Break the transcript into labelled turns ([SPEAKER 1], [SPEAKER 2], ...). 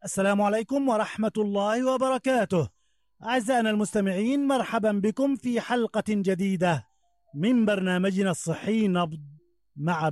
[SPEAKER 1] السلام عليكم ورحمة الله وبركاته. أعزائنا المستمعين، مرحبا بكم في حلقة جديدة من برنامجنا الصحي نبض مع